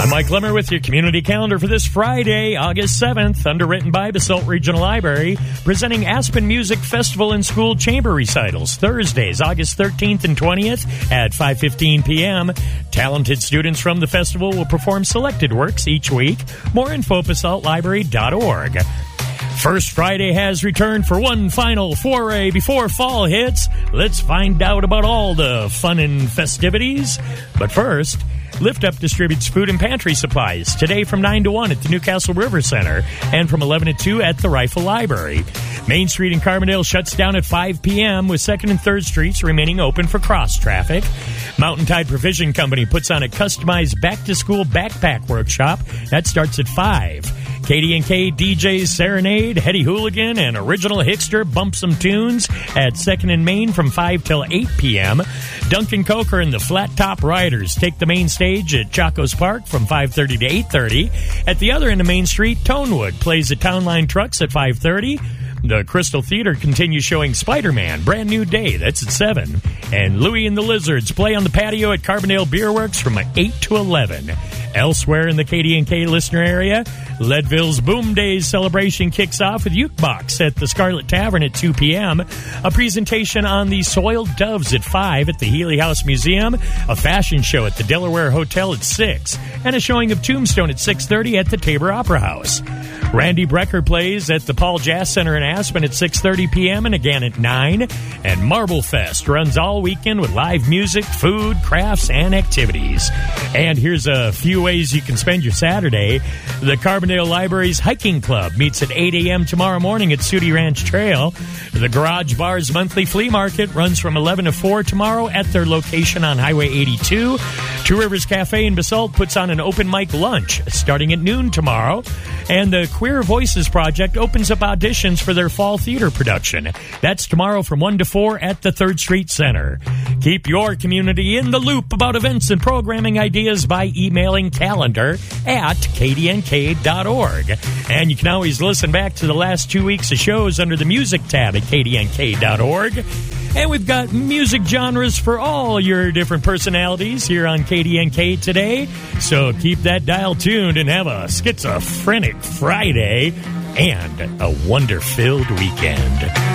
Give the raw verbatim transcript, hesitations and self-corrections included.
I'm Mike Lemmer with your community calendar for this Friday, August seventh, underwritten by Basalt Regional Library, presenting Aspen Music Festival and School Chamber Recitals, Thursdays, August thirteenth and twentieth at five fifteen p.m. Talented students from the festival will perform selected works each week. More info, basalt library dot org. First Friday has returned for one final foray before fall hits. Let's find out about all the fun and festivities. But first, Lift Up distributes food and pantry supplies today from nine to one at the Newcastle River Center and from eleven to two at the Rifle Library. Main Street in Carbondale shuts down at five p.m. with second and third Streets remaining open for cross traffic. Mountain Tide Provision Company puts on a customized back-to-school backpack workshop. That starts at five. K D and K D Js Serenade, Hetty Hooligan, and Original Hickster bump some tunes at second and Main from five till eight p.m. Duncan Coker and the Flat Top Riders take the main stage at Chacos Park from five thirty to eight thirty. At the other end of Main Street, Tonewood plays at Town Line Trucks at five thirty. The Crystal Theater continues showing Spider-Man, Brand New Day, that's at seven. And Louie and the Lizards play on the patio at Carbondale Beer Works from eight to eleven. Elsewhere in the K D and K listener area, Leadville's Boom Days celebration kicks off with Ukebox at the Scarlet Tavern at two p.m., a presentation on the Soiled Doves at five at the Healy House Museum, a fashion show at the Delaware Hotel at six, and a showing of Tombstone at six thirty at the Tabor Opera House. Randy Brecker plays at the Paul Jazz Center in Aspen at six thirty p.m. and again at nine. And Marble Fest runs all weekend with live music, food, crafts, and activities. And here's a few ways you can spend your Saturday. The Carbondale Library's Hiking Club meets at eight a.m. tomorrow morning at Sooty Ranch Trail. The Garage Bar's monthly flea market runs from eleven to four tomorrow at their location on Highway eighty-two. Two Rivers Cafe in Basalt puts on an open mic lunch starting at noon tomorrow. And the Queer Voices Project opens up auditions for their fall theater production. That's tomorrow from one to four at the third Street Center. Keep your community in the loop about events and programming ideas by emailing calendar at k d n k dot org. And you can always listen back to the last two weeks of shows under the music tab at k d n k dot org. And we've got music genres for all your different personalities here on K D N K today. So keep that dial tuned and have a schizophrenic Friday and a wonder-filled weekend.